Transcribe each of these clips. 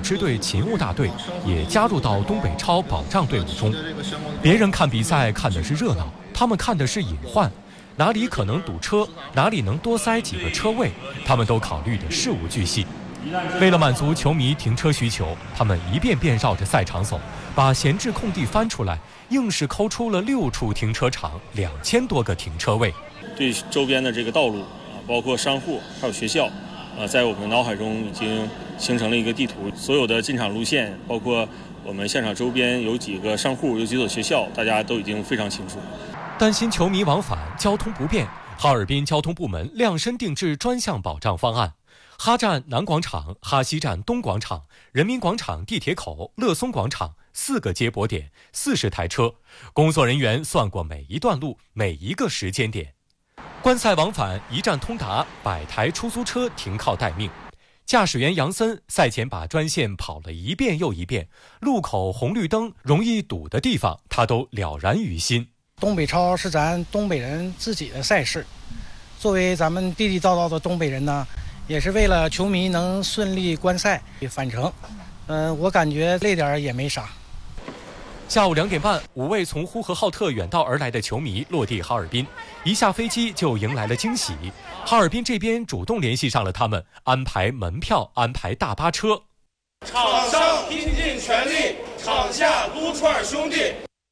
支队勤务大队也加入到东北超保障队伍中。别人看比赛看的是热闹，他们看的是隐患，哪里可能堵车，哪里能多塞几个车位，他们都考虑的事无巨细。为了满足球迷停车需求，他们一遍遍绕着赛场走，把闲置空地翻出来，硬是抠出了6处停车场，2000多个停车位。 对周边的这个道路包括商户还有学校在我们脑海中已经形成了一个地图，所有的进场路线，包括我们现场周边有几个商户，有几所学校，大家都已经非常清楚。 担心球迷往返交通不便，哈尔滨交通部门量身定制专项保障方案。哈站南广场、哈西站东广场、人民广场地铁口、乐松广场4个接驳点，40台车，工作人员算过每一段路、每一个时间点。观赛往返一站通达，100台出租车停靠待命。驾驶员杨森赛前把专线跑了一遍又一遍，路口红绿灯容易堵的地方，他都了然于心。 东北超是咱东北人自己的赛事，作为咱们地地道道的东北人呢，也是为了球迷能顺利观赛返程。我感觉累点也没啥。 下午2点半，5位从呼和浩特远道而来的球迷落地哈尔滨，一下飞机就迎来了惊喜。哈尔滨这边主动联系上了他们，安排门票，安排大巴车。 场上拼尽全力，场下撸串兄弟。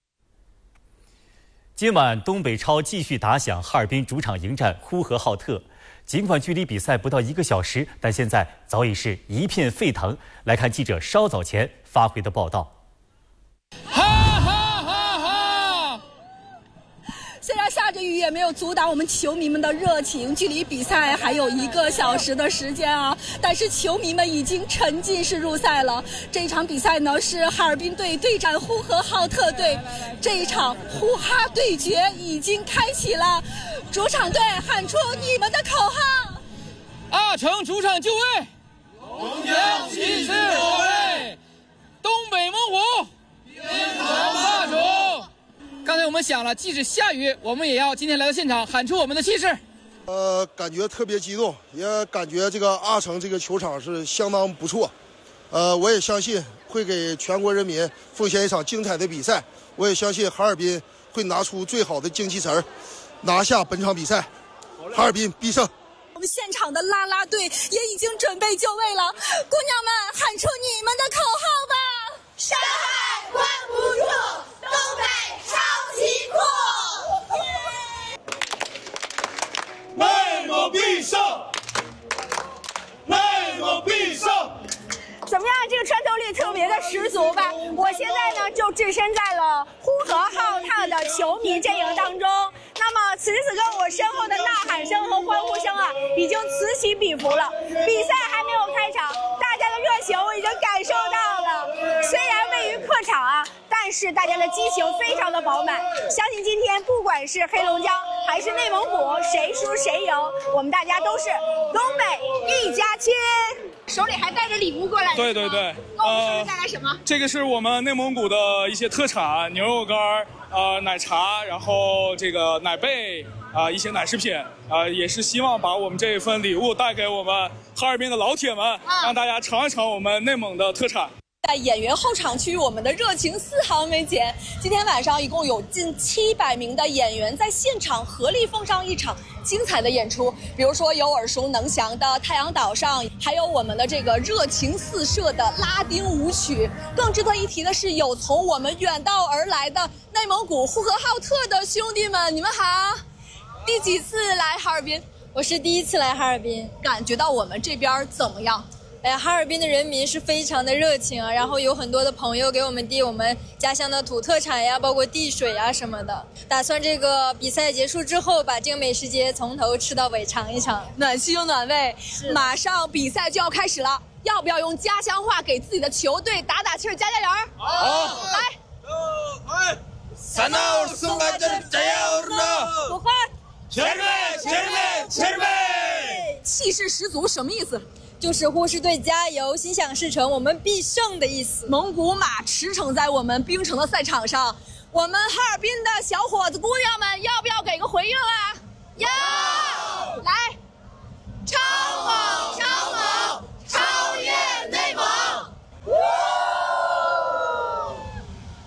今晚东北超继续打响哈尔滨主场迎战呼和浩特。尽管距离比赛不到1个小时，但现在早已是一片沸腾。来看记者稍早前发回的报道。 哈哈哈哈！虽然下着雨，也没有阻挡我们球迷们的热情。距离比赛还有1个小时的时间啊，但是球迷们已经沉浸式入赛了。这一场比赛呢，是哈尔滨队对战呼和浩特队，这一场呼哈对决已经开启了。主场队喊出你们的口号： 阿城主场就位， 龙江气势我卫， 东北猛虎兵从霸主。 刚才我们想了，即使下雨，我们也要今天来到现场喊出我们的气势。 感觉特别激动，也感觉这个阿城这个球场是相当不错。我也相信会给全国人民奉献一场精彩的比赛。我也相信哈尔滨会拿出最好的精气神儿，拿下本场比赛，哈尔滨必胜。 我们现场的啦啦队也已经准备就位了，姑娘们喊出你们的口号吧！ 山海关不住，东北超级酷，内蒙必胜，内蒙必胜。 怎么样？这个穿透力特别的十足吧？我现在呢就置身在了呼和浩特的球迷阵营当中。那么此时此刻，我身后的呐喊声和欢呼声啊，已经此起彼伏了。比赛还没有开场，大家的热情我已经感受到了。虽然位于客场啊，但是大家的激情非常的饱满。相信今天不管是黑龙江还是内蒙古，谁输谁赢，我们大家都是东北一家亲。手里还带着礼物过来。 对， 给我们手里带来什么？ 这个是我们内蒙古的一些特产，牛肉干奶茶，然后这个奶贝一些奶食品也是希望把我们这份礼物带给我们哈尔滨的老铁们，让大家尝一尝我们内蒙的特产。 在演员候场区，我们的热情丝毫没减。今天晚上一共有近700名的演员在现场合力奉上一场精彩的演出，比如说有耳熟能详的《太阳岛上》，还有我们的这个热情四射的拉丁舞曲。更值得一提的是，有从我们远道而来的内蒙古呼和浩特的兄弟们，你们好！第几次来哈尔滨？ 我是第1次来哈尔滨。 感觉到我们这边怎么样？ 哈尔滨的人民是非常的热情啊，然后有很多的朋友给我们递我们家乡的土特产呀，包括地水啊什么的。打算这个比赛结束之后，把这个美食节从头吃到尾尝一尝， 暖心又暖胃。马上比赛就要开始了，要不要用家乡话给自己的球队打打气儿、加加油？ 好， 来， 三刀送来的加油呢！ 出发， 前面， 气势十足，什么意思？ 就是呼士队加油，心想事成，我们必胜的意思。 蒙古马驰骋在我们冰城的赛场上，我们哈尔滨的小伙子姑娘们要不要给个回应啊？要！来，超猛，超越内蒙！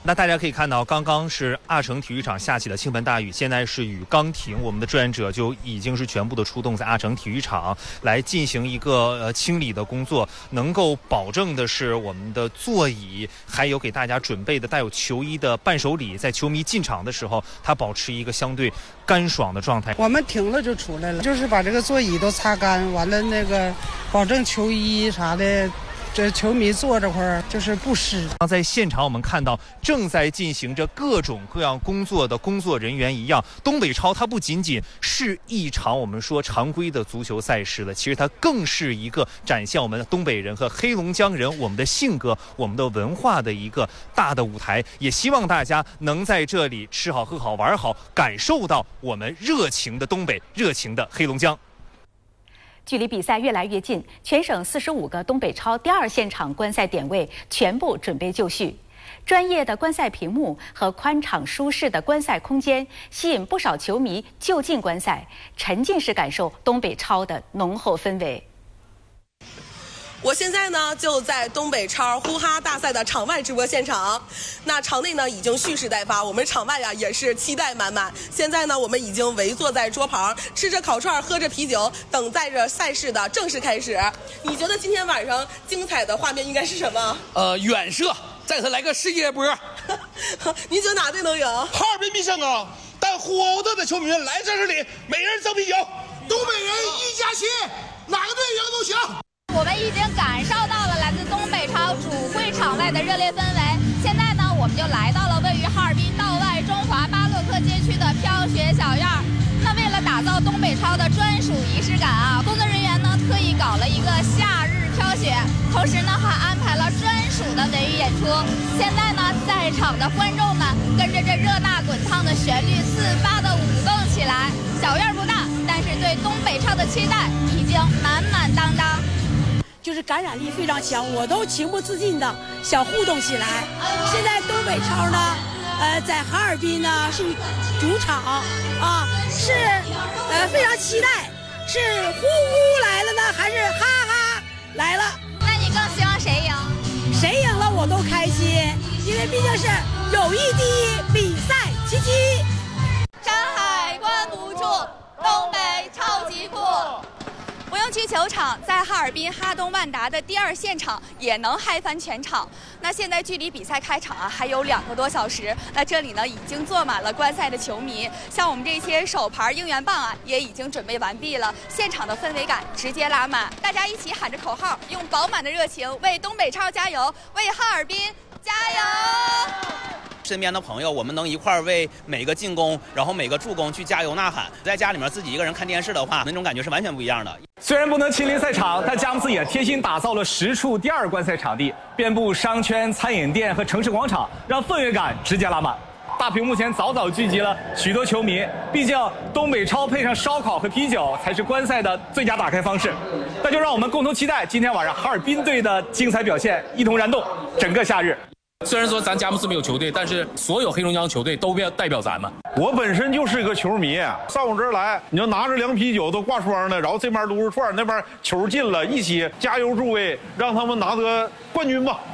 那大家可以看到，刚刚是阿城体育场下起了倾盆大雨，现在是雨刚停，我们的志愿者就已经是全部的出动在阿城体育场来进行一个清理的工作。能够保证的是，我们的座椅还有给大家准备的带有球衣的伴手礼，在球迷进场的时候，它保持一个相对干爽的状态。 我们停了就出来了，就是把这个座椅都擦干，完了那个保证球衣啥的。这球迷坐这块儿就是不湿。 在现场我们看到正在进行着各种各样工作的工作人员一样，东北超它不仅仅是一场我们说常规的足球赛事了，其实它更是一个展现我们东北人和黑龙江人我们的性格、我们的文化的一个大的舞台。也希望大家能在这里吃好喝好玩好，感受到我们热情的东北、热情的黑龙江。 距离比赛越来越近，全省45个东北超第2现场观赛点位全部准备就绪。专业的观赛屏幕和宽敞舒适的观赛空间，吸引不少球迷就近观赛，沉浸式感受东北超的浓厚氛围。 我现在呢就在东北超呼哈大赛的场外直播现场，那场内呢已经蓄势待发，我们场外也是期待满满。现在呢我们已经围坐在桌旁，吃着烤串，喝着啤酒，等待着赛事的正式开始。你觉得今天晚上精彩的画面应该是什么？ 远射，再给他来个世界波。 你觉得哪队能赢？ 哈尔滨必胜啊！但呼和浩特的球迷们来这里，每人赠啤酒。东北人一家亲，哪个队赢都行。 我们已经感受到了来自东北超主会场外的热烈氛围。现在呢，我们就来到了位于哈尔滨道外中华巴洛克街区的飘雪小院。那为了打造东北超的专属仪式感啊，工作人员呢特意搞了一个夏日飘雪，同时呢还安排了专属的文娱演出。现在呢，在场的观众们跟着这热辣滚烫的旋律自发的舞动起来。小院不大，但是对东北超的期待已经满满当当。 就是感染力非常强，我都情不自禁的想互动起来。现在东北超呢，在哈尔滨呢是主场啊，是非常期待，是呼呼来了呢，还是哈哈来了？ 那你更希望谁赢？ 谁赢了我都开心，因为毕竟是友谊第一，比赛奇迹。 山海关不住，东北超级酷。 不用去球场，在哈尔滨哈东万达的第2现场也能嗨翻全场。那现在距离比赛开场还有2个多小时，那这里呢已经坐满了观赛的球迷，像我们这些手牌应援棒也已经准备完毕了，现场的氛围感直接拉满，大家一起喊着口号，用饱满的热情为东北超加油，为哈尔滨加油！ 身边的朋友，我们能一块儿为每个进攻，然后每个助攻去加油呐喊。在家里面自己一个人看电视的话，那种感觉是完全不一样的。 虽然不能亲临赛场，但佳木斯也贴心打造了10处第2观赛场地，遍布商圈、餐饮店和城市广场，让氛围感直接拉满。大屏幕前早聚集了许多球迷，毕竟东北超配上烧烤和啤酒才是观赛的最佳打开方式。那就让我们共同期待今天晚上哈尔滨队的精彩表现，一同燃动整个夏日。 虽然说咱佳木斯没有球队，但是所有黑龙江球队都代表咱们。 我本身就是个球迷，上我这儿来，你就拿着凉啤酒都挂窗的，然后这边撸着串，那边球进了，一起加油助威，让他们拿得冠军吧！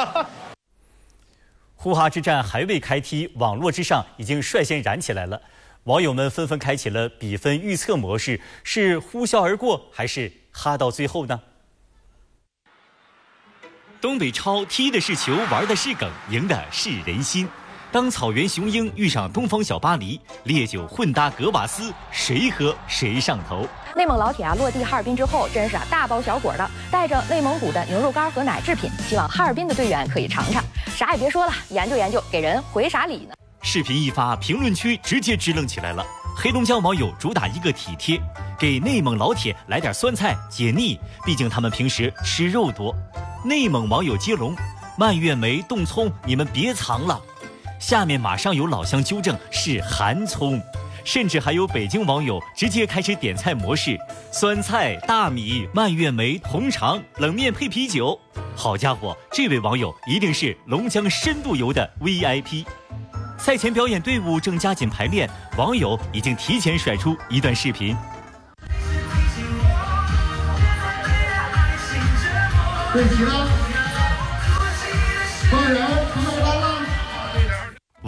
呼哈之战还未开踢，网络之上已经率先燃起来了，网友们纷纷开启了比分预测模式，是呼啸而过，还是哈到最后呢？东北超踢的是球，玩的是梗，赢的是人心。当草原雄鹰遇上东方小巴黎，烈酒混搭格瓦斯，谁喝谁上头。 内蒙老铁落地哈尔滨之后，真是大包小裹的，带着内蒙古的牛肉干和奶制品，希望哈尔滨的队员可以尝尝。啥也别说了，研究，给人回啥礼呢？ 视频一发，评论区直接支棱起来了。黑龙江网友主打一个体贴，给内蒙老铁来点酸菜解腻，毕竟他们平时吃肉多。内蒙网友接龙，蔓越莓、冻葱你们别藏了。下面马上有老乡纠正，是韩葱。甚至还有北京网友直接开始点菜模式，酸菜、大米、蔓越莓、红肠、冷面配啤酒。好家伙，这位网友一定是龙江深度游的 VIP。赛前表演队伍正加紧排练，网友已经提前甩出一段视频。 对齐了，放人，看到单了。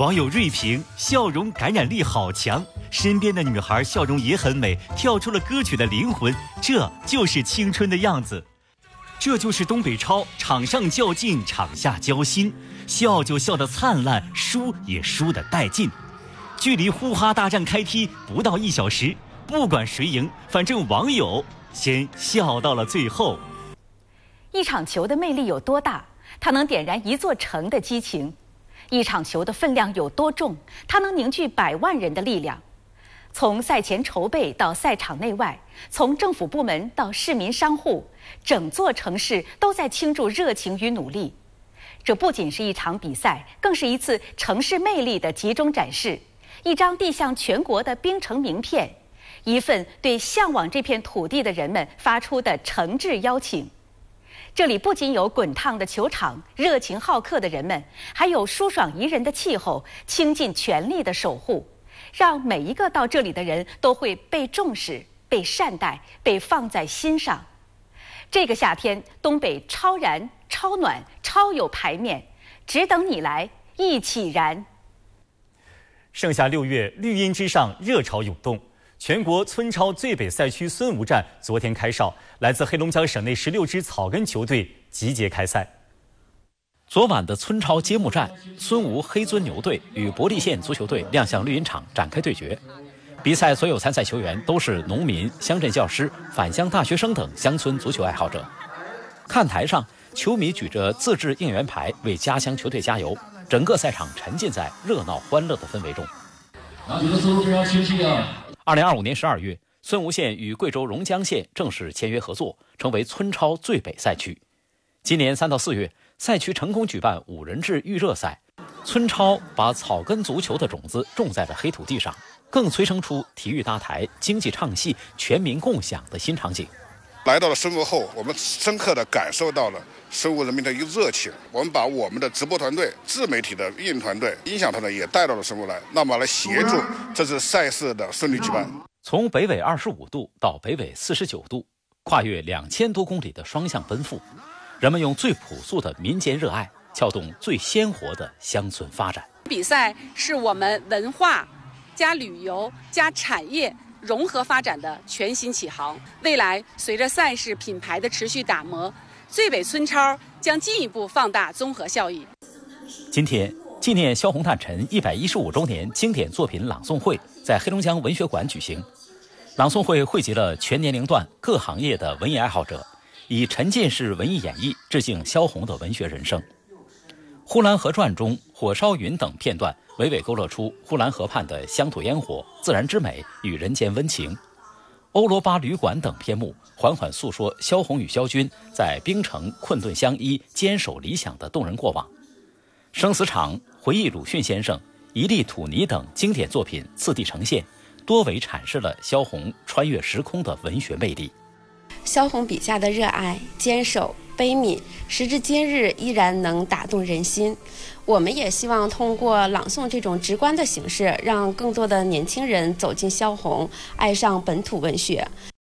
网友瑞平笑容感染力好强，身边的女孩笑容也很美，跳出了歌曲的灵魂，这就是青春的样子。这就是东北超，场上较劲，场下交心，笑就笑得灿烂，输也输得带劲。距离呼哈大战开踢不到1小时，不管谁赢，反正网友先笑到了最后。 一场球的魅力有多大？它能点燃一座城的激情。一场球的分量有多重？它能凝聚100万人的力量。从赛前筹备到赛场内外，从政府部门到市民商户，整座城市都在倾注热情与努力。这不仅是一场比赛，更是一次城市魅力的集中展示，一张递向全国的冰城名片，一份对向往这片土地的人们发出的诚挚邀请。这里不仅有滚烫的球场、热情好客的人们，还有舒爽宜人的气候，倾尽全力的守护，让每一个到这里的人都会被重视、被善待、被放在心上。这个夏天，东北超燃、超暖、超有排面，只等你来一起燃。 盛夏6月，绿荫之上，热潮涌动。全国村超最北赛区孙吴站昨天开哨，来自黑龙江省内16支草根球队集结开赛。 昨晚的村超揭幕战，孙吴黑尊牛队与伯利县足球队亮相绿茵场展开对决。比赛所有参赛球员都是农民、乡镇教师、返乡大学生等乡村足球爱好者。看台上，球迷举着自制应援牌为家乡球队加油，整个赛场沉浸在热闹欢乐的氛围中。2025年12月，孙吴县与贵州榕江县正式签约合作，成为村超最北赛区。今年3到4月，赛区成功举办5人制预热赛。村超把草根足球的种子种在了黑土地上，更催生出体育搭台、经济唱戏、全民共享的新场景。 来到了孙吴后，我们深刻地感受到了孙吴人民的一个热情。我们把我们的直播团队、自媒体的运营团队、音响团队也带到了孙吴来，那么来协助这次赛事的顺利举办。 从北纬25度到北纬49度，跨越2000多公里的双向奔赴，人们用最朴素的民间热爱，撬动最鲜活的乡村发展。 比赛是我们文化加旅游加产业融合发展的全新起航。未来随着赛事品牌的持续打磨，最北村超将进一步放大综合效益。 今天，纪念萧红诞辰115周年经典作品朗诵会在黑龙江文学馆举行。朗诵会汇集了全年龄段各行业的文艺爱好者，以沉浸式文艺演绎致敬萧红的文学人生。《呼兰河传》中火烧云等片段娓娓勾勒出呼兰河畔的乡土烟火、自然之美与人间温情。欧罗巴旅馆等篇目缓缓诉说萧红与萧军在冰城困顿相依、坚守理想的动人过往。生死场回忆鲁迅先生、一粒土泥等经典作品次第呈现，多维阐释了萧红穿越时空的文学魅力。 萧红笔下的热爱、坚守、悲悯，时至今日依然能打动人心。我们也希望通过朗诵这种直观的形式，让更多的年轻人走进萧红，爱上本土文学。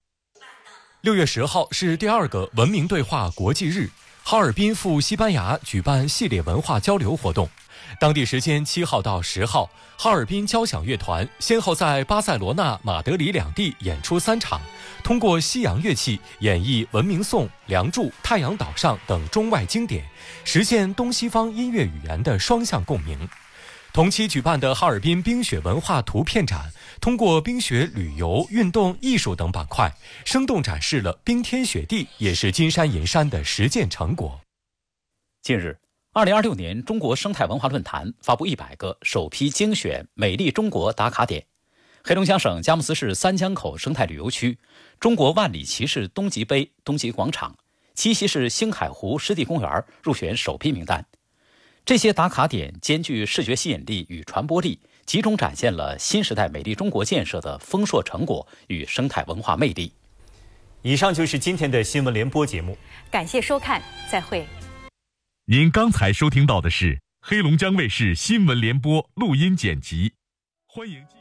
6月10号是第2个文明对话国际日，哈尔滨赴西班牙举办系列文化交流活动。当地时间7号到10号，哈尔滨交响乐团先后在巴塞罗那、马德里两地演出3场，通过西洋乐器演绎《文明颂》《梁祝》《太阳岛上》等中外经典，实现东西方音乐语言的双向共鸣。同期举办的哈尔滨冰雪文化图片展，通过冰雪旅游、运动、艺术等板块，生动展示了冰天雪地也是金山银山的实践成果。 近日，2026年中国生态文化论坛发布100个首批精选美丽中国打卡点。黑龙江省佳木斯市三江口生态旅游区、中国万里骑士东极碑东极广场、七溪市星海湖湿地公园入选首批名单。这些打卡点兼具视觉吸引力与传播力，集中展现了新时代美丽中国建设的丰硕成果与生态文化魅力。 以上就是今天的新闻联播节目， 感谢收看，再会。 您刚才收听到的是黑龙江卫视新闻联播录音剪辑，欢迎。